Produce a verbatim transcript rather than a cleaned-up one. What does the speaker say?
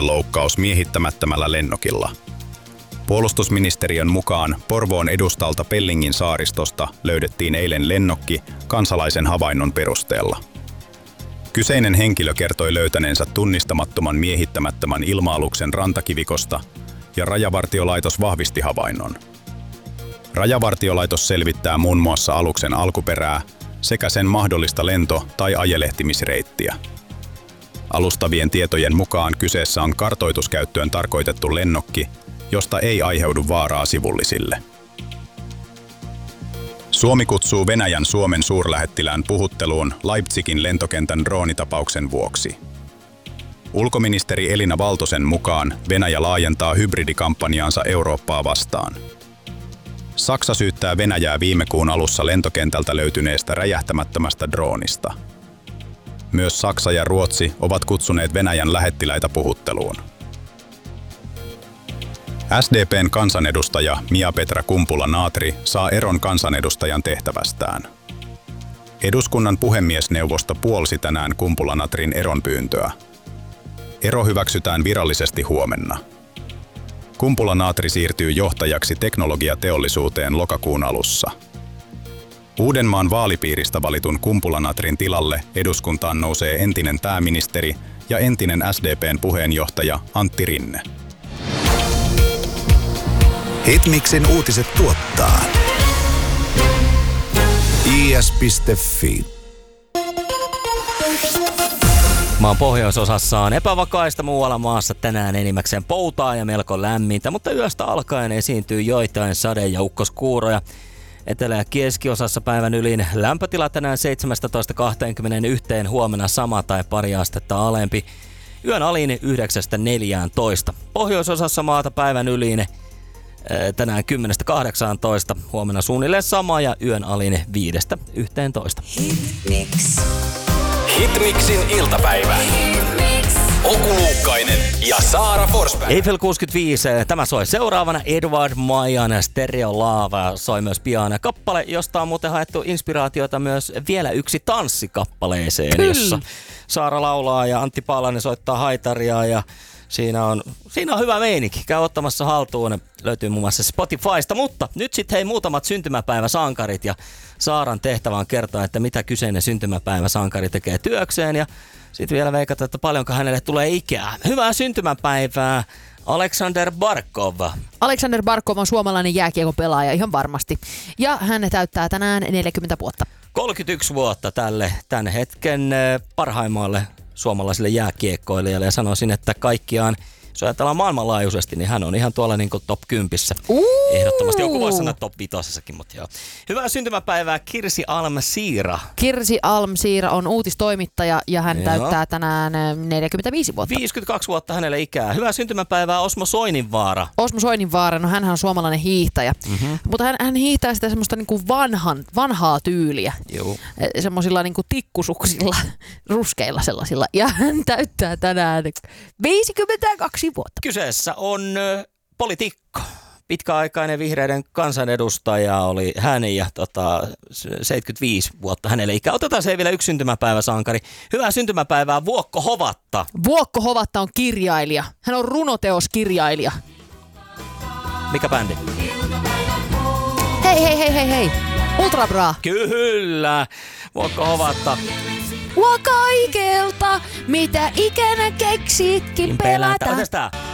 loukkaus miehittämättömällä lennokilla. Puolustusministeriön mukaan Porvoon edustalta Pellingin saaristosta löydettiin eilen lennokki kansalaisen havainnon perusteella. Kyseinen henkilö kertoi löytäneensä tunnistamattoman miehittämättömän ilma-aluksen rantakivikosta ja Rajavartiolaitos vahvisti havainnon. Rajavartiolaitos selvittää muun muassa aluksen alkuperää sekä sen mahdollista lento- tai ajelehtimisreittiä. Alustavien tietojen mukaan kyseessä on kartoituskäyttöön tarkoitettu lennokki, josta ei aiheudu vaaraa sivullisille. Suomi kutsuu Venäjän Suomen suurlähettilään puhutteluun Leipzigin lentokentän droonitapauksen vuoksi. Ulkoministeri Elina Valtosen mukaan Venäjä laajentaa hybridikampanjaansa Eurooppaa vastaan. Saksa syyttää Venäjää viime kuun alussa lentokentältä löytyneestä räjähtämättömästä droonista. Myös Saksa ja Ruotsi ovat kutsuneet Venäjän lähettiläitä puhutteluun. S D P:n kansanedustaja Mia-Petra Kumpula-Natri saa eron kansanedustajan tehtävästään. Eduskunnan puhemiesneuvosto puolsi tänään Kumpula-Natrin eronpyyntöä. Ero hyväksytään virallisesti huomenna. Kumpula-Natri siirtyy johtajaksi teknologiateollisuuteen lokakuun alussa. Uudenmaan vaalipiiristä valitun Kumpula-Natrin tilalle eduskuntaan nousee entinen pääministeri ja entinen S D P:n puheenjohtaja Antti Rinne. Hitmixin uutiset tuottaa i s piste f i. Maan pohjoisosassa on epävakaista, muualla maassa tänään enimmäkseen poutaa ja melko lämmintä, mutta yöstä alkaen esiintyy joitain sade- ja ukkoskuuroja. Etelä- ja keskiosassa päivän ylin lämpötila tänään seitsemästätoista kaksikymmentäyksi, huomenna sama tai pari astetta alempi. Yön alin yhdeksästä neljääntoista. Pohjoisosassa maata päivän ylin tänään kymmenestä kahdeksaantoista, huomenna suunnilleen sama ja yön alin viidestä yhteentoista. Hitmix. Hitmixin iltapäivä. Hitmix. Oku Luukkainen ja Saara Forsberg. Eiffel kuusikymmentäviisi, tämä soi seuraavana. Edward Mayan Stereo Lava soi myös pian. Kappale, josta on muuten haettu inspiraatiota myös vielä yksi tanssikappaleeseen, Kyllä. jossa Saara laulaa ja Antti Paalanen soittaa haitaria ja Siinä on, siinä on hyvä meininki. Käy ottamassa haltuun. Löytyy muun muassa Spotifysta. Mutta nyt sitten hei muutamat syntymäpäiväsankarit. Ja Saaran tehtävä on kertoa, että mitä kyseinen syntymäpäiväsankari tekee työkseen. Ja sitten vielä veikata, että paljonko hänelle tulee ikää. Hyvää syntymäpäivää, Aleksander Barkov. Aleksander Barkov on suomalainen jääkiekopelaaja ihan varmasti. Ja hän täyttää tänään neljäkymmentä vuotta. kolmekymmentäyksi vuotta tälle tämän hetken parhaimmalle suomalaisille jääkiekkoilijalle ja sanoisin, että kaikkiaan, jos ajatellaan maailmanlaajuisesti, niin hän on ihan tuolla niin kuin top kympissä. Uuu. Ehdottomasti. Joku voisi sanoa top vitosessakin, mutta joo. Hyvää syntymäpäivää Kirsi Alm-Siira. Kirsi Alm-Siira on uutistoimittaja ja hän Joo. täyttää tänään neljäkymmentäviisi vuotta. viisikymmentäkaksi vuotta hänelle ikää. Hyvää syntymäpäivää Osmo Soininvaara. Osmo Soininvaara, no hänhän on suomalainen hiihtäjä, mm-hmm. mutta hän, hän hiihtää sitä semmoista niinku vanhan, vanhaa tyyliä. Joo. Semmoisilla niinku tikkusuksilla, ruskeilla sellaisilla. Ja hän täyttää tänään viisikymmentäkaksi vuotta. Kyseessä on ö, poliitikko. Pitkäaikainen vihreiden kansanedustaja oli hän ja tota, seitsemänkymmentäviisi vuotta hänelle ikää. Otetaan se vielä yksi syntymäpäiväsankari. Hyvää syntymäpäivää Vuokko Hovatta. Vuokko Hovatta on kirjailija. Hän on runoteoskirjailija. Mikä bändi? Hei, hei, hei, hei, hei. Ultra Bra. Kyllä. Vuokko Hovatta. Luo kaikelta, mitä ikinä keksitkin pelätä. Otetaan tää.